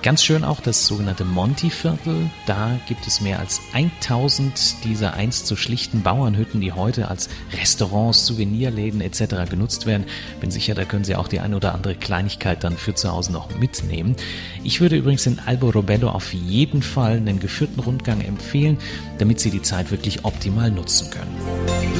Ganz schön auch das sogenannte Monti-Viertel. Da gibt es mehr als 1000 dieser einst so schlichten Bauernhütten, die heute als Restaurants, Souvenirläden etc. genutzt werden. Bin sicher, da können Sie auch die eine oder andere Kleinigkeit dann für zu Hause noch mitnehmen. Ich würde übrigens in Alborobello auf jeden Fall einen geführten Rundgang empfehlen, damit Sie die Zeit wirklich optimal nutzen können.